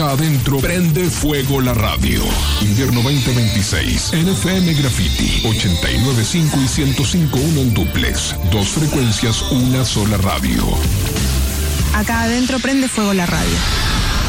Acá adentro prende fuego la radio. Invierno 2026. En FM Graffiti 89.5 y 105.1 en duplex. 2 frecuencias, una sola radio. Acá adentro prende fuego la radio.